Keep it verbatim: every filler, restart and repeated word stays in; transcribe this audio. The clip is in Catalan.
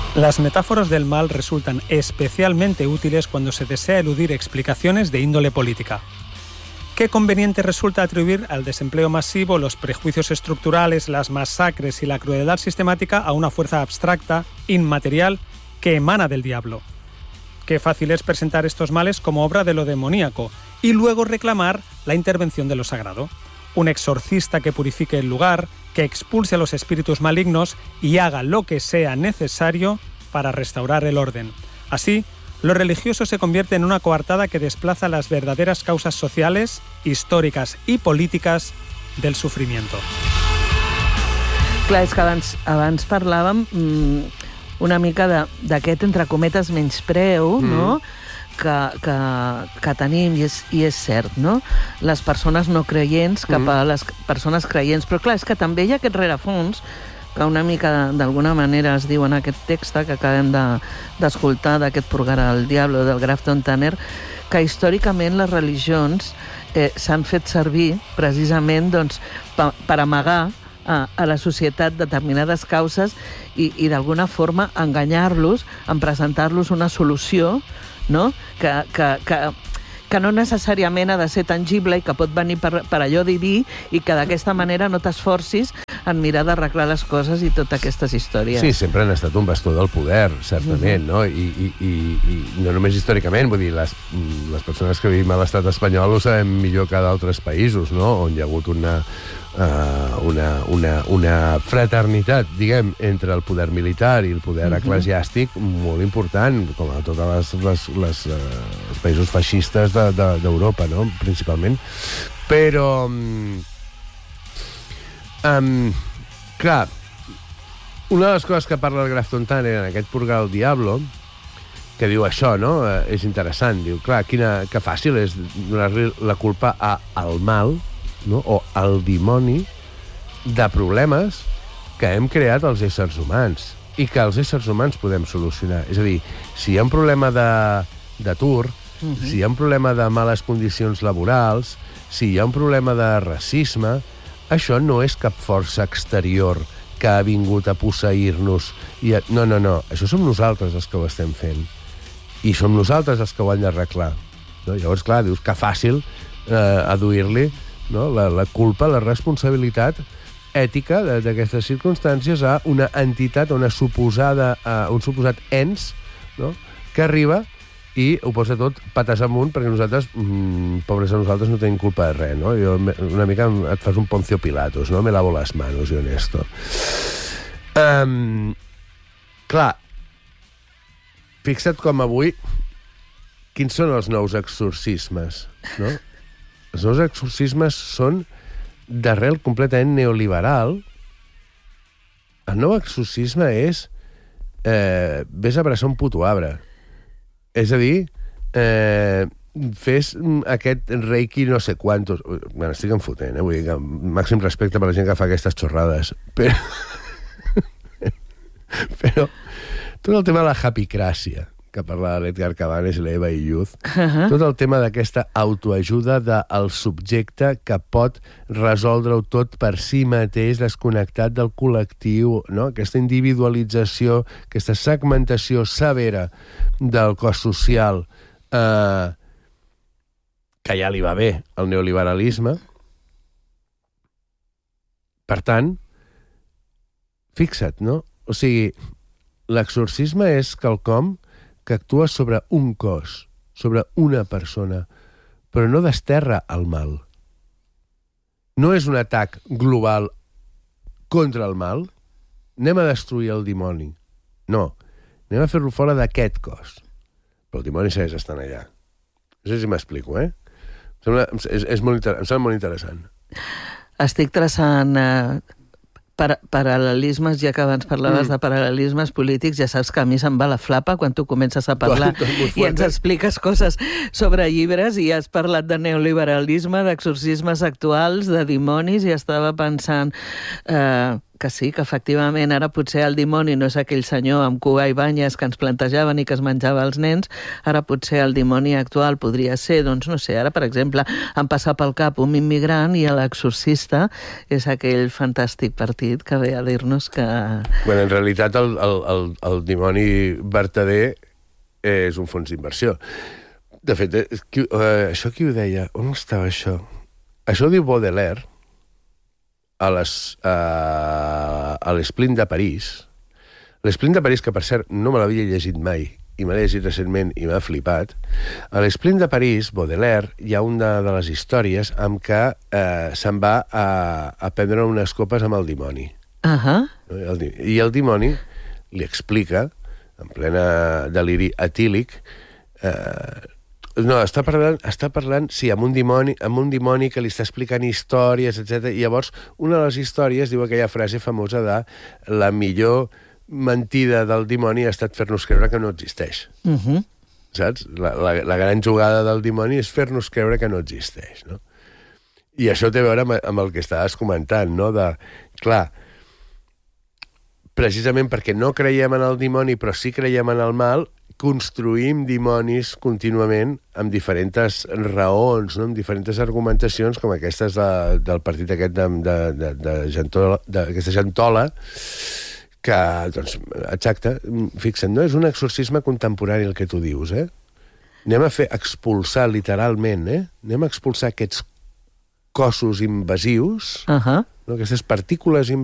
Las metáforas del mal resultan especialmente útiles cuando se desea eludir explicaciones de índole política. ¿Qué conveniente resulta atribuir al desempleo masivo, los prejuicios estructurales, las masacres y la crueldad sistemática a una fuerza abstracta, inmaterial, que emana del diablo? Qué fácil es presentar estos males como obra de lo demoníaco y luego reclamar la intervención de lo sagrado. Un exorcista que purifique el lugar, que expulse a los espíritus malignos y haga lo que sea necesario para restaurar el orden. Así, lo religioso se convierte en una coartada que desplaza las verdaderas causas sociales, històriques i polítiques del sofrimiento. Clar, és que abans, abans parlàvem mmm, una mica d'aquest, entre cometes, menyspreu, mm. no?, que, que, que tenim, i és, i és cert, no?, les persones no creients cap mm. a les persones creients. Però clar, és que també hi ha aquest rerefons que una mica d'alguna manera es diu en aquest text que acabem d'escoltar, de, d'aquest Purgar al Diablo, del Grafton Tanner, que històricament les religions eh, s'han fet servir precisament doncs, pa, per amagar a, a la societat determinades causes i, i d'alguna forma enganyar-los en presentar-los una solució, no?, que, que, que, que no necessàriament ha de ser tangible i que pot venir per, per allò diví i que d'aquesta manera no t'esforcis en mirar d'arreglar les coses i totes aquestes històries. Sí, sempre han estat un bastó del poder, certament, no? I, i, i, i no només històricament, vull dir, les, les persones que vivim a l'estat espanyol ho sabem millor que d'altres països, no?, on hi ha hagut una, uh, una, una, una fraternitat, diguem, entre el poder militar i el poder uh-huh. eclesiàstic molt important, com a tots les, les, les, uh, els països feixistes de, de, d'Europa, no?, principalment. Però... Um, Um, clar, una de les coses que parla el Grafton Tanner en aquest Purgar al Diablo, que diu això, no?, uh, és interessant, diu, clar, quina, que fàcil és donar-li la culpa a, al mal, no?, o al dimoni de problemes que hem creat els éssers humans i que els éssers humans podem solucionar. És a dir, si hi ha un problema de, d'atur, uh-huh. si hi ha un problema de males condicions laborals, si hi ha un problema de racisme, això no és cap força exterior que ha vingut a posseir-nos. I a... No, no, no. Això som nosaltres els que ho estem fent. I som nosaltres els que ho han d'arreglar. No? Llavors, clar, dius que fàcil eh, aduir-li, no?, la, la culpa, la responsabilitat ètica d'aquestes circumstàncies a una entitat, a una suposada, a un suposat ens, no?, que arriba i ho posa tot patas amunt, perquè nosaltres, mmm, pobres a nosaltres, no tenim culpa de res, no? Jo, una mica et fas un Poncio Pilatos, no? Me lavo les manos, jo en esto. Um, clar, fixa't com avui, quins són els nous exorcismes, no? Els nous exorcismes són d'arrel completament neoliberal. El nou exorcisme és eh, vés a abraçar un puto arbre. És a dir, eh, fes aquest reiki no sé quantos... Bueno, estic enfotent, eh? Vull dir que màxim respecte per la gent que fa aquestes xorrades. Però... però tot el tema de la happycràcia, que parlava l'Edgar Cabanes i l'Eva Illuz, uh-huh. tot el tema d'aquesta autoajuda del subjecte que pot resoldre-ho tot per si mateix, desconnectat del col·lectiu, no? Aquesta individualització, aquesta segmentació severa del cos social, eh, que ja li va bé al neoliberalisme. Per tant, fixa't, no? O sigui, l'exorcisme és quelcom que actua sobre un cos, sobre una persona, però no desterra el mal. No és un atac global contra el mal. Anem a destruir el dimoni. No. Anem a fer-lo fora d'aquest cos. Però el dimoni segueix estant allà. No sé si m'explico, eh? Em sembla, és, és molt, em sembla molt interessant. Estic traçant... Eh... paral·lelismes, ja que abans parlaves mm. de paral·lelismes polítics, ja saps que a mi se'm va la flapa quan tu comences a parlar tot, tot i ens expliques coses sobre llibres i has parlat de neoliberalisme, d'exorcismes actuals, de dimonis, i estava pensant... Eh, que sí, que efectivament ara potser el dimoni no és aquell senyor amb cua i banyes que ens plantejaven i que es menjava els nens, ara potser el dimoni actual podria ser, doncs no sé, ara per exemple em passa pel cap un immigrant i l'exorcista és aquell fantàstic partit que ve a dir-nos que... Bueno, en realitat el, el, el, el dimoni vertader és un fons d'inversió. De fet, qui, uh, això qui ho deia? On estava això? Això ho diu Baudelaire, a l'Esplint de París. L'Esplint de París, que per cert no me l'havia llegit mai, i me l'he llegit recentment i m'ha flipat. A l'Esplint de París, Baudelaire, hi ha una de les històries amb què eh, se'n va a, a prendre unes copes amb el dimoni. Uh-huh. I el dimoni li explica, en plena deliri etílic, eh, no, està parlant, està parlant, sí, amb un dimoni, amb un dimoni que li està explicant històries, etcètera. I llavors, una de les històries diu aquella frase famosa de la millor mentida del dimoni ha estat fer-nos creure que no existeix. Uh-huh. Saps? La, la, la gran jugada del dimoni és fer-nos creure que no existeix, no? I això té a veure amb, amb el que estaves comentant, no? De, clar, precisament perquè no creiem en el dimoni, però sí creiem en el mal, construïm dimonis contínuament amb diferents raons, no? Amb diferents argumentacions, com aquestes de, del partit aquest de, de, de, de Gentola, d'aquesta Gentola, que, doncs, exacte, fixa't, no? És un exorcisme contemporani el que tu dius, eh? Anem a fer expulsar, literalment, eh? Anem a expulsar aquests cossos invasius, uh-huh. no? Aquestes partícules invasives,